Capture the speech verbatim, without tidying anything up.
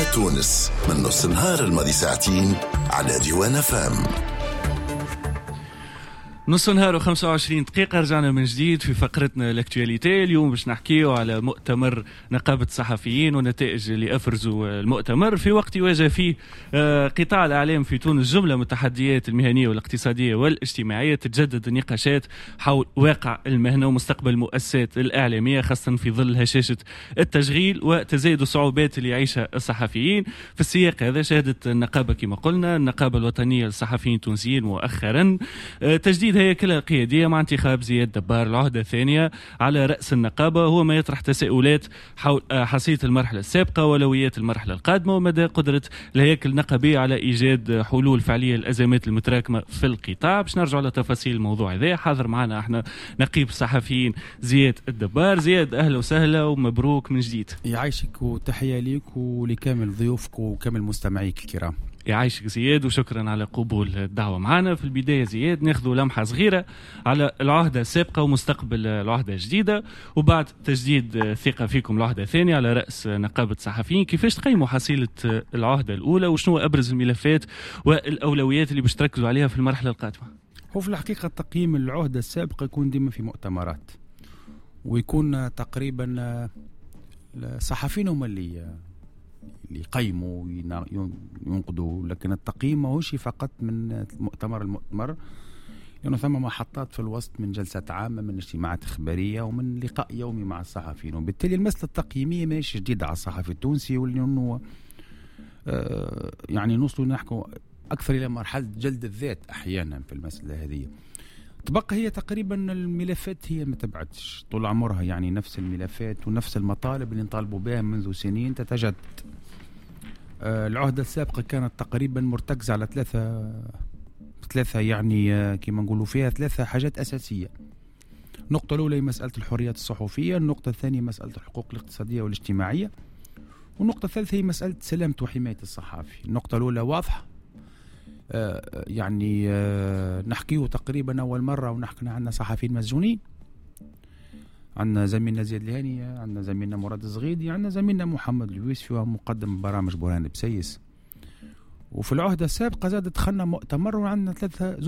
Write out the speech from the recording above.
تونس من نص النهار الماضي ساعتين على ديوان فام. نص نهار وخمسة وعشرين دقيقة رجعنا من جديد في فقرتنا الاكتواليتي. اليوم باش نحكيو على مؤتمر نقابة الصحفيين والنتائج اللي أفرزوا المؤتمر في وقت يواجه فيه قطاع الإعلام في تونس جملة من التحديات المهنية والاقتصادية والاجتماعية. تتجدد النقاشات حول واقع المهنة ومستقبل المؤسسات الإعلامية خاصة في ظل هشاشة التشغيل وتزايد الصعوبات اللي يعيشها الصحفيين. في السياق هذا شهدت النقابة كما قلنا النقابة الوطنية للصحفيين التونسيين مؤخرا تجديد هيكلة القيادية مع انتخاب زياد دبار العهدة الثانية على رأس النقابة، هو ما يطرح تساؤلات حول حصيلة المرحلة السابقة وأولويات المرحلة القادمة ومدى قدرة الهيكل النقابية على إيجاد حلول فعلية للأزمات المتراكمة في القطاع. باش نرجع على تفاصيل الموضوع هذا. حاضر معنا احنا نقيب الصحفيين زياد الدبار. زياد أهلا وسهلا ومبروك من جديد. يعيشك وتحية ليك ولكامل ضيوفك وكامل مستمعيك الكرام. يعيشك زياد وشكرا على قبول الدعوة معنا. في البداية زياد ناخذ لمحة صغيرة على العهدة السابقة ومستقبل العهدة الجديدة وبعد تجديد الثقة فيكم العهدة الثانية على رأس نقابة الصحفيين. كيفاش تقيموا حصيلة العهدة الأولى وشنو أبرز الملفات والأولويات اللي باش تركزوا عليها في المرحلة القادمة؟ هو في الحقيقة تقييم العهدة السابقة يكون ديما في مؤتمرات ويكون تقريبا الصحفيين هم اللي اللي يقيموا ينقدوا، لكن التقييم ماهوش فقط من مؤتمر المؤتمر، لأنه يعني ثم محطات في الوسط من جلسة عامة من اجتماعات إخبارية ومن لقاء يومي مع الصحفيين. وبالتالي المسألة التقييمية ماهيش جديدة على الصحفي التونسي، ولأنه آه يعني نوصلوا نحكوا أكثر إلى مرحلة جلد الذات أحيانا في المسألة هذه. تبقى هي تقريبا الملفات هي ما تبعدش طول عمرها، يعني نفس الملفات ونفس المطالب اللي نطالبوا بها منذ سنين تتجدد. آه العهدة السابقة كانت تقريبا مرتكزة على ثلاثة ثلاثة يعني آه كما نقولوا فيها ثلاثة حاجات أساسية. النقطة الأولى هي مسألة الحريات الصحفية، النقطة الثانية مسألة الحقوق الاقتصادية والاجتماعية، والنقطة الثالثة هي مسألة سلامة وحماية الصحافي. النقطة الأولى واضحة، آه يعني آه نحكيه تقريبا أول مرة ونحكي عنا صحفيين مسجونين، عندنا زميلنا زياد الهاني، عندنا زميلنا مراد الزغيدي، عندنا زميلنا محمد اليوسفي ومقدم برامج برهان بسيس. وفي العهدة السابقة زاد دخلنا مؤتمر وعندنا ثلاثة